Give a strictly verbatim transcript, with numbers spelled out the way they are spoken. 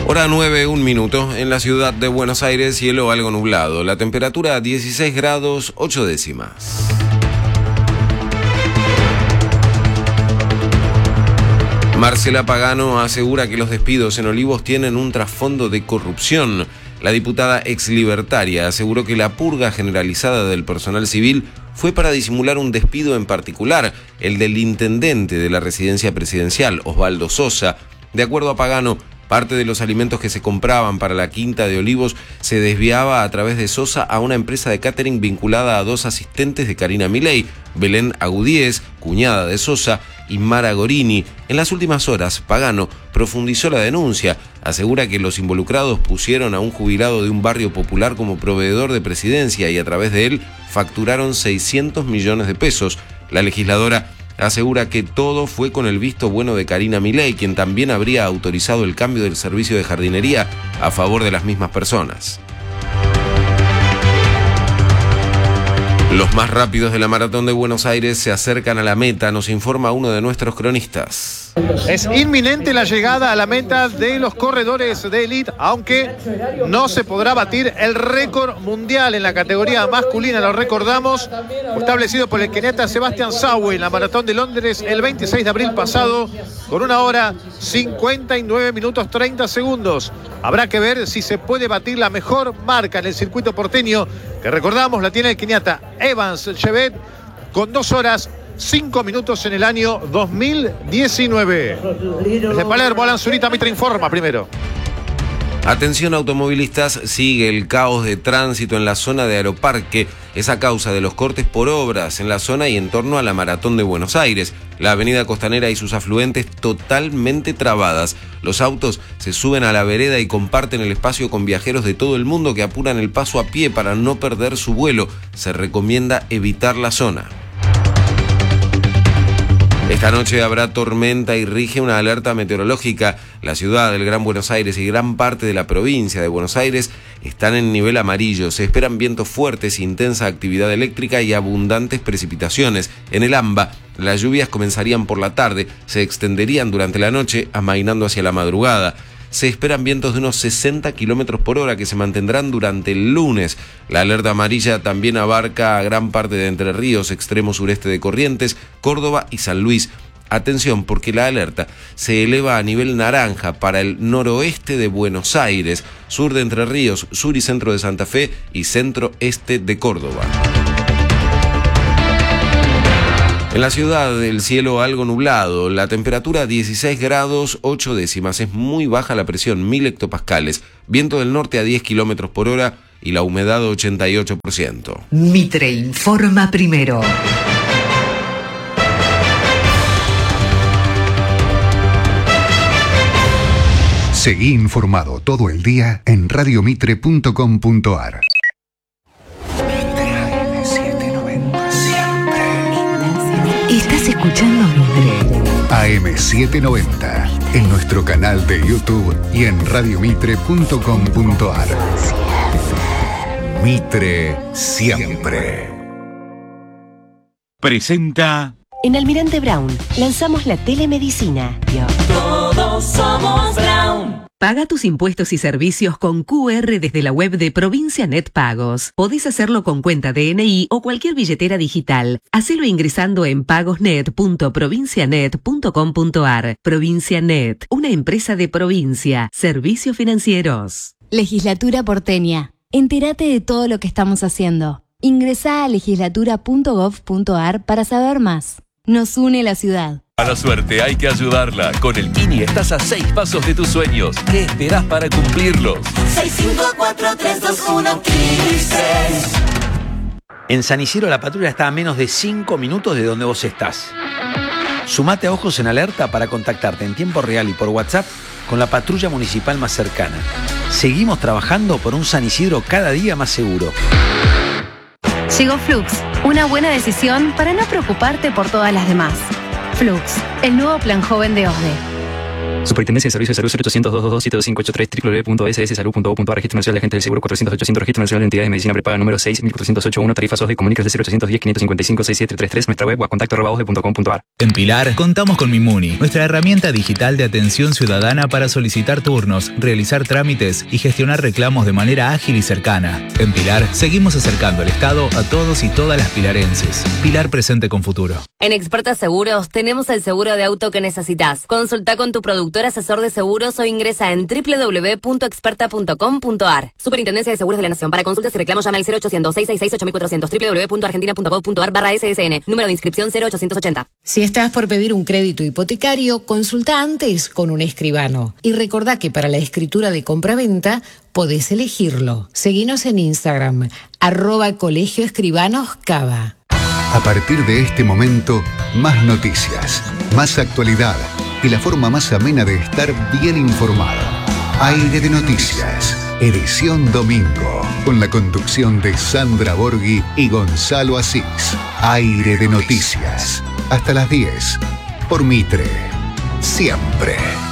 Hora nueve, un minuto. En la ciudad de Buenos Aires, cielo algo nublado. La temperatura dieciséis grados, ocho décimas. Marcela Pagano asegura que los despidos en Olivos tienen un trasfondo de corrupción. La diputada exlibertaria aseguró que la purga generalizada del personal civil fue para disimular un despido en particular, el del intendente de la residencia presidencial, Osvaldo Sosa. De acuerdo a Pagano, parte de los alimentos que se compraban para la Quinta de Olivos se desviaba a través de Sosa a una empresa de catering vinculada a dos asistentes de Karina Milei, Belén Agudíez, cuñada de Sosa, y Mara Gorini. En las últimas horas, Pagano profundizó la denuncia. Asegura que los involucrados pusieron a un jubilado de un barrio popular como proveedor de presidencia y a través de él facturaron seiscientos millones de pesos. La legisladora asegura que todo fue con el visto bueno de Karina Milei, quien también habría autorizado el cambio del servicio de jardinería a favor de las mismas personas. Los más rápidos de la Maratón de Buenos Aires se acercan a la meta, nos informa uno de nuestros cronistas. Es inminente la llegada a la meta de los corredores de élite, aunque no se podrá batir el récord mundial en la categoría masculina, lo recordamos, establecido por el keniata Sebastian Sawe en la Maratón de Londres el veintiséis de abril pasado, con una hora cincuenta y nueve minutos treinta segundos. Habrá que ver si se puede batir la mejor marca en el circuito porteño, que recordamos la tiene el keniata Evans Chebet, con dos horas cinco minutos en el año dos mil diecinueve. Desde Palermo, Alan Zurita, Mitre informa primero. Atención automovilistas, sigue el caos de tránsito en la zona de Aeroparque. Es a causa de los cortes por obras en la zona y en torno a la Maratón de Buenos Aires. La avenida Costanera y sus afluentes totalmente trabadas. Los autos se suben a la vereda y comparten el espacio con viajeros de todo el mundo que apuran el paso a pie para no perder su vuelo. Se recomienda evitar la zona. Esta noche habrá tormenta y rige una alerta meteorológica. La ciudad del Gran Buenos Aires y gran parte de la provincia de Buenos Aires están en nivel amarillo. Se esperan vientos fuertes, intensa actividad eléctrica y abundantes precipitaciones. En el AMBA, las lluvias comenzarían por la tarde, se extenderían durante la noche, amainando hacia la madrugada. Se esperan vientos de unos sesenta kilómetros por hora que se mantendrán durante el lunes. La alerta amarilla también abarca a gran parte de Entre Ríos, extremo sureste de Corrientes, Córdoba y San Luis. Atención, porque la alerta se eleva a nivel naranja para el noroeste de Buenos Aires, sur de Entre Ríos, sur y centro de Santa Fe y centro-este de Córdoba. En la ciudad, el cielo algo nublado, la temperatura dieciséis grados, ocho décimas, es muy baja la presión, mil hectopascales, viento del norte a diez kilómetros por hora y la humedad ochenta y ocho por ciento. Mitre informa primero. Seguí informado todo el día en radio mitre punto com punto ar. Estás escuchando Mitre. A M setecientos noventa, en nuestro canal de YouTube y en radio mitre punto com punto ar. Mitre siempre. Presenta. En Almirante Brown lanzamos la telemedicina. Todos somos Brown. Paga tus impuestos y servicios con Q R desde la web de Provincia Net Pagos. Podés hacerlo con cuenta D N I o cualquier billetera digital. Hacelo ingresando en pagosnet punto provincianet punto com punto ar. Provincia Net, una empresa de provincia. Servicios financieros. Legislatura porteña. Entérate de todo lo que estamos haciendo. Ingresá a legislatura punto gov punto ar para saber más. Nos une la ciudad. A la suerte hay que ayudarla. Con el Kini estás a seis pasos de tus sueños. ¿Qué esperás para cumplirlos? seis cinco cuatro tres dos uno Kini seis. En San Isidro la patrulla está a menos de cinco minutos de donde vos estás. Sumate a Ojos en Alerta para contactarte en tiempo real y por WhatsApp con la patrulla municipal más cercana. Seguimos trabajando por un San Isidro cada día más seguro. Llegó Flux, una buena decisión para no preocuparte por todas las demás. Flux, el nuevo plan joven de O S D E. Superintendencia de Servicios de Salud cero ochocientos, doscientos veintidós, siete dos cinco ocho tres, doble u doble u doble u punto s s salud punto gov punto a r. Registro Nacional de Agentes del Seguro cuatrocientos ochocientos. Registro Nacional de Entidades de Medicina Prepaga número seis mil cuatrocientos ochenta y uno. Tarifa S O S D. Comuníquese de cero ochocientos diez, quinientos cincuenta y cinco, sesenta y siete treinta y tres. Nuestra web o a contacto arroba osde punto com punto a r. En Pilar contamos con Mimuni, nuestra herramienta digital de atención ciudadana para solicitar turnos, realizar trámites y gestionar reclamos de manera ágil y cercana. En Pilar seguimos acercando el Estado a todos y todas las pilarenses. Pilar presente con futuro. En Experta Seguros tenemos el seguro de auto que necesitas. Consulta con tu productor asesor de seguros o ingresa en doble u doble u doble u punto experta punto com punto a r. Superintendencia de Seguros de la Nación. Para consultas y reclamos llama al cero ochocientos, seiscientos sesenta y seis, ocho mil cuatrocientos. doble u doble u doble u punto argentina punto gov punto a r barra S S N. Número de inscripción cero ochocientos ochenta. Si estás por pedir un crédito hipotecario, consulta antes con un escribano. Y recordá que para la escritura de compraventa podés elegirlo. Seguinos en Instagram, arroba Colegio Escribanos Cava. A partir de este momento, más noticias, más actualidad y la forma más amena de estar bien informado. Aire de Noticias, edición domingo, con la conducción de Sandra Borghi y Gonzalo Asís. Aire de Noticias, hasta las diez, por Mitre, siempre.